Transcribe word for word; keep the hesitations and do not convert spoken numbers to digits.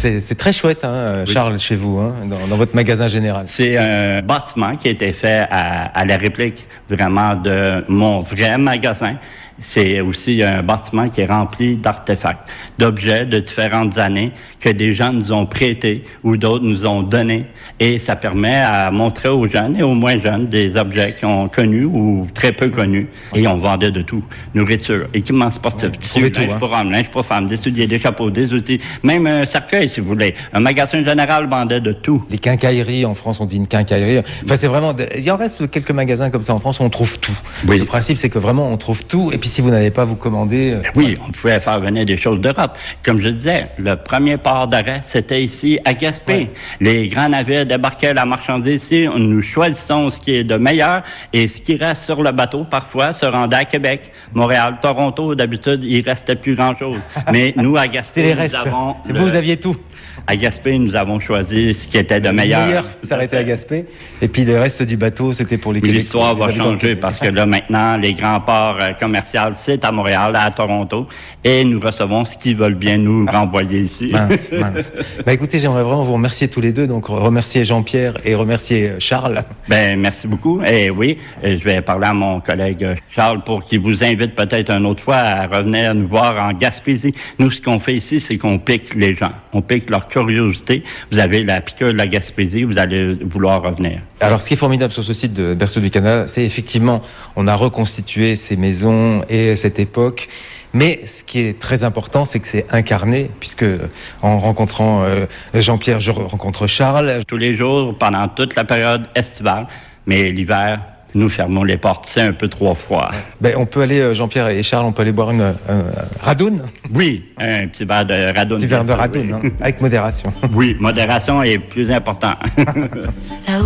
C'est, c'est très chouette, hein, oui. Charles, chez vous, hein, dans, dans votre magasin général. C'est un bâtiment qui a été fait à, à la réplique vraiment de mon vrai magasin. C'est aussi un bâtiment qui est rempli d'artefacts, d'objets de différentes années que des gens nous ont prêtés ou d'autres nous ont donnés. Et ça permet à montrer aux jeunes et aux moins jeunes des objets qu'ils ont connus ou très peu connus. Et on vendait de tout. Nourriture, équipements sportifs, ouais, tissus, linge hein. pour hommes, linge pour femmes, des souliers, des chapeaux, des outils, même un cercueil si vous voulez. Un magasin général vendait de tout. Les quincailleries, en France, on dit une quincaillerie. Enfin, c'est vraiment... Il y en reste quelques magasins comme ça en France où on trouve tout. Oui. Le principe, c'est que vraiment, on trouve tout. Et puis, si vous n'avez pas vous commander... Euh, oui, on pouvait faire venir des choses d'Europe. Comme je disais, le premier port d'arrêt, c'était ici, à Gaspé. Ouais. Les grands navires débarquaient la marchandise ici. Nous choisissons ce qui est de meilleur et ce qui reste sur le bateau, parfois, se rendait à Québec, Montréal, Toronto. D'habitude, il restait plus grand-chose. Mais nous, à Gaspé, les nous restes. avons... C'est le... Vous, vous aviez tout. À Gaspé, nous avons choisi ce qui était de meilleur. Le meilleur s'arrêtait à Gaspé. Et puis le reste du bateau, c'était pour les Québécois. L'histoire va changer parce que là, maintenant, les grands ports euh, commerciaux, c'est à Montréal, à Toronto. Et nous recevons ce qu'ils veulent bien nous renvoyer ici. Mince, mince. Bah, écoutez, j'aimerais vraiment vous remercier tous les deux. Donc, remercier Jean-Pierre et remercier Charles. Ben, merci beaucoup. Et oui, je vais parler à mon collègue Charles pour qu'il vous invite peut-être une autre fois à revenir nous voir en Gaspésie. Nous, ce qu'on fait ici, c'est qu'on pique les gens. On pique leur curiosité. Vous avez la piqûre de la Gaspésie, vous allez vouloir revenir. Alors, ce qui est formidable sur ce site de Berceau du Canada, c'est effectivement, on a reconstitué ces maisons et cette époque. Mais ce qui est très important, c'est que c'est incarné, puisque en rencontrant euh, Jean-Pierre, je rencontre Charles. Tous les jours, pendant toute la période estivale, mais l'hiver, nous fermons les portes, c'est un peu trop froid. Ben, on peut aller, Jean-Pierre et Charles, on peut aller boire une euh, radoune. Oui, un petit verre de radoune. Un petit verre de radoune, oui. Hein, avec modération. Oui, modération est plus important.